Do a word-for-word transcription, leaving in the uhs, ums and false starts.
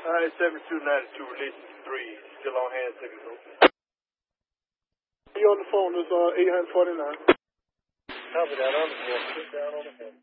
Alright, seventy-two ninety-two, relation three, still on hand, signal. You on the phone is uh, eight forty-nine. Copy that, on the phone, sit down on the phone.